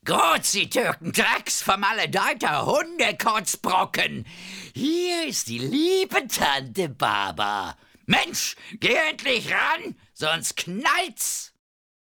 Gut, Sie Türken, drecksvermaledeiter Hundekotzbrocken. Hier ist die liebe Tante Baba. Mensch, geh endlich ran, sonst knallt's.